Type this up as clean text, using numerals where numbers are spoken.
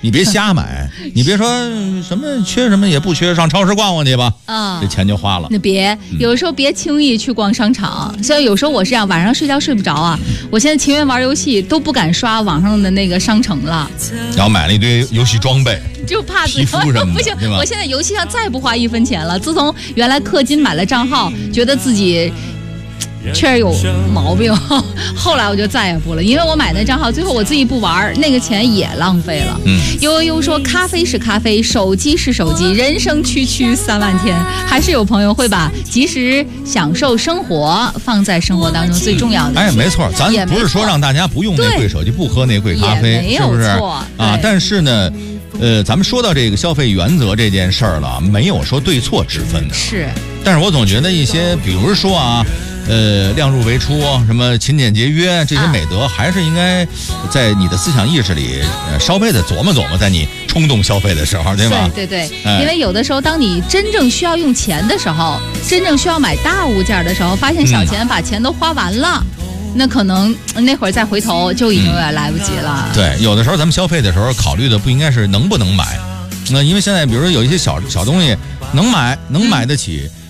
你别瞎买，你别说什么缺什么也不缺，上超市逛逛去吧，这钱就花了。 那别，有时候别轻易去逛商场。所以有时候我是这样，晚上睡觉睡不着啊，我现在情愿玩游戏都不敢刷网上的那个商城了， 然后买了一堆游戏装备， 就怕皮肤什么的， 不行， 对吧？ 我现在游戏上再不花1分钱了。自从原来氪金买了账号，觉得自己确实有毛病，后来我就再也不了，因为我买的账号最后我自己不玩，那个钱也浪费了。悠悠说咖啡是咖啡，手机是手机，人生区区3万天。还是有朋友会把及时享受生活放在生活当中最重要的。 没错，咱不是说让大家不用那贵手机，不喝那贵咖啡，是不是啊？但是呢，咱们说到这个消费原则这件事儿了，没有说对错之分的。 是， 但是我总觉得一些，比如说啊。量入为出，什么勤俭节约，这些美德还是应该在你的思想意识里稍微的琢磨琢磨，在你冲动消费的时候，对吧？ 对，因为有的时候，当你真正需要用钱的时候，真正需要买大物件的时候，发现小钱把钱都花完了，那可能那会儿再回头就已经有点来不及了。 对，有的时候咱们消费的时候考虑的不应该是能不能买，那因为现在比如说有一些小东西能买得起。